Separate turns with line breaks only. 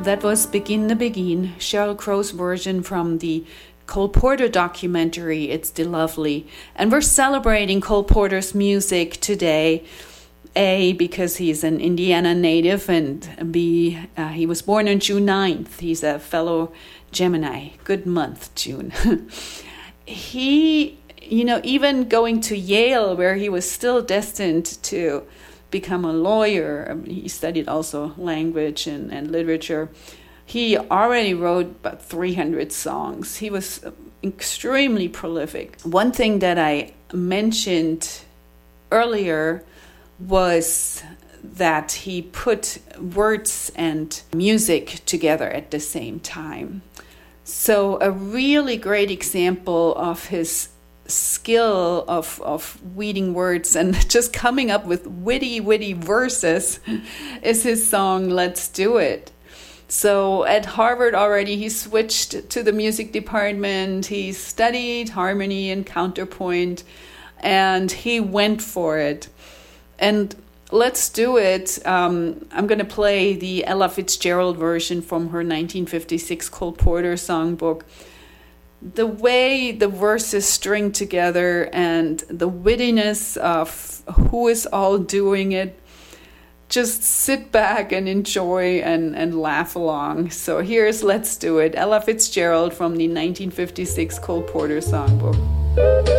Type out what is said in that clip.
That was Begin the Begin, Sheryl Crow's version from the Cole Porter documentary, It's the Lovely. And we're celebrating Cole Porter's music today. A, because he's an Indiana native, and B, he was born on June 9th. He's a fellow Gemini. Good month, June. He, even going to Yale, where he was still destined to become a lawyer, he studied also language and literature. He already wrote about 300 songs. He was extremely prolific. One thing that I mentioned earlier was that he put words and music together at the same time. So a really great example of his skill of weeding words and just coming up with witty verses is his song Let's Do It. So at Harvard already he switched to the music department. He studied harmony and counterpoint, and he went for it. And Let's Do It. I'm going to play the Ella Fitzgerald version from her 1956 Cole Porter songbook. The way the verses string together and the wittiness of who is all doing it, just sit back and enjoy and laugh along. So here's Let's Do It, Ella Fitzgerald from the 1956 Cole Porter songbook.